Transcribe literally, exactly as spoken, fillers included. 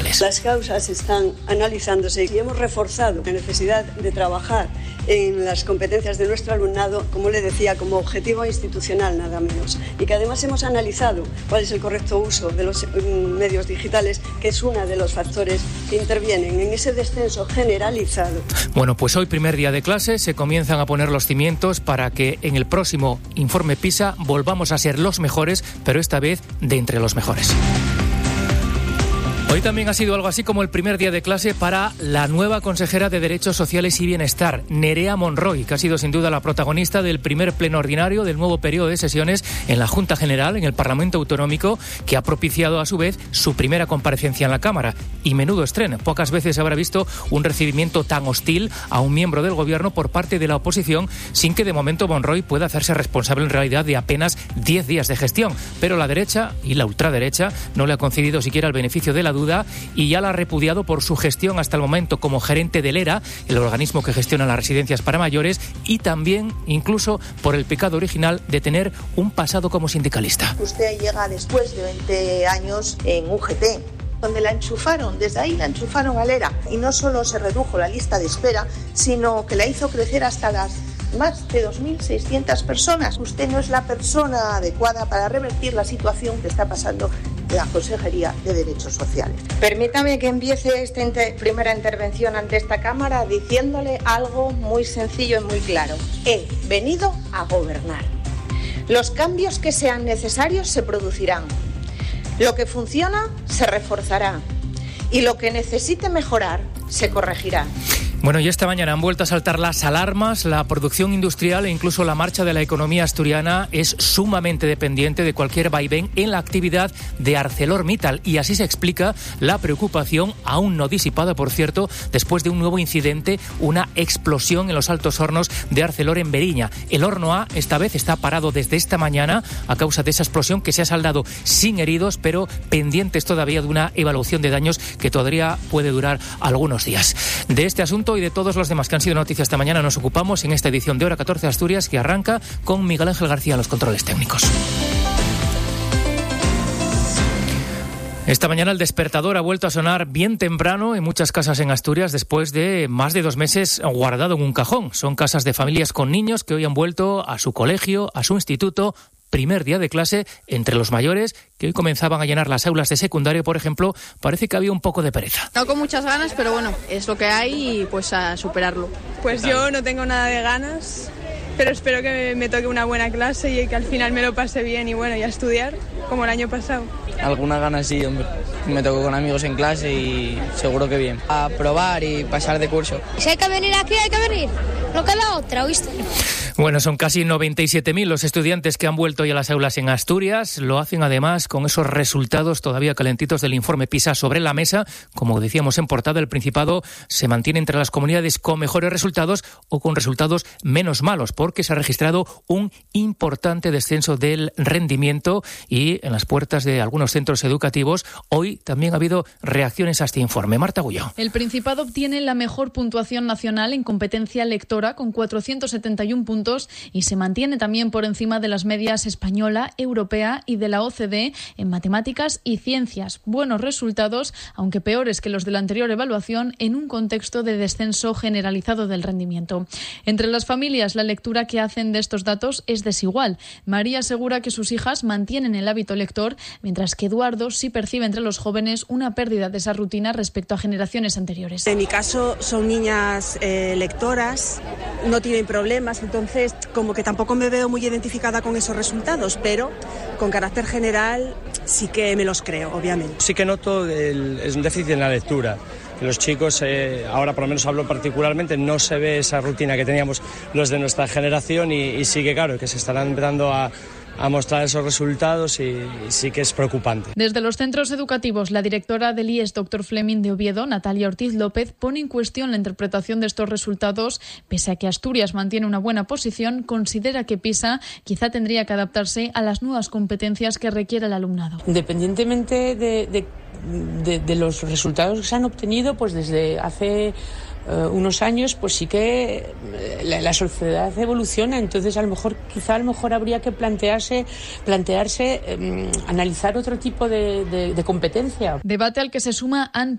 sociales. Las causas están analizándose y hemos reforzado la necesidad de trabajar en las competencias de nuestro alumnado, como le decía, como objetivo institucional nada menos. Y que además hemos analizado cuál es el correcto uso de los medios digitales, que es uno de los factores que intervienen en ese descenso generalizado. Bueno, pues hoy, primer día de clase, se comienzan a poner los cimientos para que en el próximo informe PISA volvamos a ser los mejores, pero esta vez de entre los mejores. Hoy también ha sido algo así como el primer día de clase para la nueva consejera de Derechos Sociales y Bienestar, Nerea Monroy, que ha sido sin duda la protagonista del primer pleno ordinario del nuevo periodo de sesiones en la Junta General, en el Parlamento Autonómico, que ha propiciado a su vez su primera comparecencia en la Cámara. Y menudo estreno. Pocas veces se habrá visto un recibimiento tan hostil a un miembro del Gobierno por parte de la oposición, sin que de momento Monroy pueda hacerse responsable en realidad de apenas diez días de gestión. Pero la derecha y la ultraderecha no le ha concedido siquiera el beneficio de la duda y ya la ha repudiado por su gestión hasta el momento como gerente del ERA, el organismo que gestiona las residencias para mayores, y también incluso por el pecado original de tener un pasado como sindicalista. Usted llega después de veinte años en U G T, donde la enchufaron, desde ahí la enchufaron al ERA, y no solo se redujo la lista de espera, sino que la hizo crecer hasta las más de dos mil seiscientas personas. Usted no es la persona adecuada para revertir la situación que está pasando en la Consejería de Derechos Sociales. Permítame que empiece esta inter- primera intervención ante esta Cámara diciéndole algo muy sencillo y muy claro. He venido a gobernar. Los cambios que sean necesarios se producirán. Lo que funciona se reforzará y lo que necesite mejorar se corregirá. Bueno, y esta mañana han vuelto a saltar las alarmas. La producción industrial e incluso la marcha de la economía asturiana es sumamente dependiente de cualquier vaivén en la actividad de ArcelorMittal. Y así se explica la preocupación, aún no disipada, por cierto, después de un nuevo incidente, una explosión en los altos hornos de Arcelor en Beriña. El horno A, esta vez, está parado desde esta mañana a causa de esa explosión que se ha saldado sin heridos, pero pendientes todavía de una evaluación de daños que todavía puede durar algunos días. De este asunto y de todos los demás que han sido noticias esta mañana nos ocupamos en esta edición de Hora catorce Asturias, que arranca con Miguel Ángel García en los controles técnicos. Esta mañana el despertador ha vuelto a sonar bien temprano en muchas casas en Asturias después de más de dos meses guardado en un cajón. Son casas de familias con niños que hoy han vuelto a su colegio, a su instituto. Primer día de clase entre los mayores, que hoy comenzaban a llenar las aulas de secundario, por ejemplo. Parece que había un poco de pereza. No con muchas ganas, pero bueno, es lo que hay y pues a superarlo. Pues yo no tengo nada de ganas, pero espero que me toque una buena clase y que al final me lo pase bien y bueno, y a estudiar como el año pasado. Algunas ganas sí, hombre. Me tocó con amigos en clase y seguro que bien. A probar y pasar de curso. Si hay que venir aquí, hay que venir. No queda otra, ¿oíste? Bueno, son casi noventa y siete mil los estudiantes que han vuelto hoy a las aulas en Asturias. Lo hacen además con esos resultados todavía calentitos del informe PISA sobre la mesa. Como decíamos en portada, el Principado se mantiene entre las comunidades con mejores resultados o con resultados menos malos, porque se ha registrado un importante descenso del rendimiento y en las puertas de algunos centros educativos hoy también ha habido reacciones a este informe. Marta Agulló. El Principado obtiene la mejor puntuación nacional en competencia lectora con cuatrocientos setenta y uno puntos y se mantiene también por encima de las medias española, europea y de la O C D E en matemáticas y ciencias. Buenos resultados, aunque peores que los de la anterior evaluación, en un contexto de descenso generalizado del rendimiento. Entre las familias, la lectura que hacen de estos datos es desigual. María asegura que sus hijas mantienen el hábito lector, mientras que Eduardo sí percibe entre los jóvenes una pérdida de esa rutina respecto a generaciones anteriores. En mi caso son niñas eh, lectoras, no tienen problemas, entonces como que tampoco me veo muy identificada con esos resultados, pero con carácter general sí que me los creo, obviamente. Sí que noto el, es un déficit en la lectura. Los chicos, eh, ahora por lo menos hablo particularmente, no se ve esa rutina que teníamos los de nuestra generación y, y sí que claro, que se estarán empezando a a mostrar esos resultados y, y sí que es preocupante. Desde los centros educativos, la directora del I E S doctor Fleming de Oviedo, Natalia Ortiz López, pone en cuestión la interpretación de estos resultados. Pese a que Asturias mantiene una buena posición, considera que PISA quizá tendría que adaptarse a las nuevas competencias que requiere el alumnado. Independientemente de, de, de, de los resultados que se han obtenido, pues desde hace Uh, unos años, pues sí que la, la sociedad evoluciona, entonces a lo mejor quizá a lo mejor habría que plantearse plantearse um, analizar otro tipo de, de, de competencia. Debate al que se suma Anne